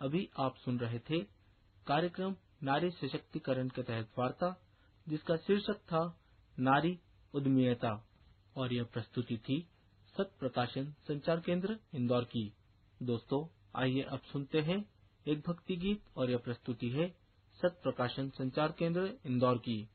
अभी आप सुन रहे थे कार्यक्रम नारी सशक्तिकरण के तहत वार्ता, जिसका शीर्षक था नारी उद्यमिता, और यह प्रस्तुति थी सत प्रकाशन संचार केंद्र इंदौर की। दोस्तों, आइए अब सुनते हैं एक भक्ति गीत, और यह प्रस्तुति है सत प्रकाशन संचार केंद्र इंदौर की।